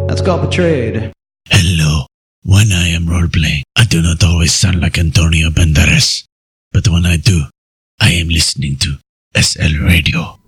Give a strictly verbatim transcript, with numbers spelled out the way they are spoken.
Let's go up a trade. Hello. When I am role-playing, I do not always sound like Antonio Banderas. But when I do, I am listening to S L Radio.